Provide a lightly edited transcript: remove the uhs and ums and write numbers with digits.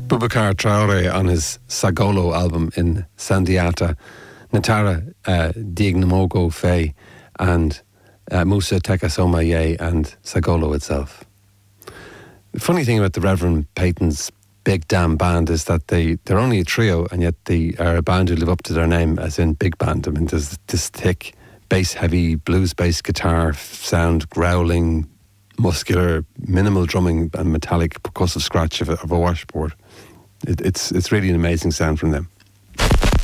Boubacar Traoré on his Sagolo album in Sandiata, Natara Diagnamogo Faye, and Musa Tekasoma Ye and Sagolo itself. The funny thing about the Reverend Peyton's Big Damn Band is that they're only a trio, and yet they are a band who live up to their name, as in big band. I mean, there's this thick, bass-heavy, blues-based guitar sound, growling, muscular, minimal drumming and metallic percussive scratch of a washboard. It's really an amazing sound from them.